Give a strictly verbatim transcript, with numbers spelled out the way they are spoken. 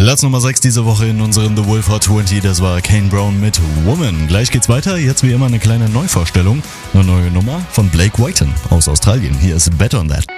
Platz Nummer sechs diese Woche in unseren The Wolf Hot zwanzig, das war Kane Brown mit Woman. Gleich geht's weiter, jetzt wie immer eine kleine Neuvorstellung, eine neue Nummer von Blake Whiten aus Australien. Hier ist Bet on That.